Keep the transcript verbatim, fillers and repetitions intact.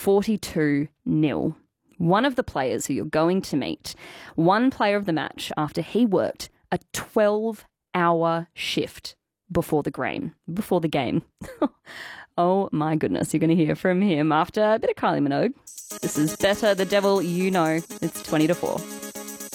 forty-two nil. One of the players who you're going to meet won player of the match after he worked a twelve-hour shift before the game. Before the game. Oh my goodness, you're going to hear from him after a bit of Kylie Minogue. This is Better the Devil You Know. It's twenty to four.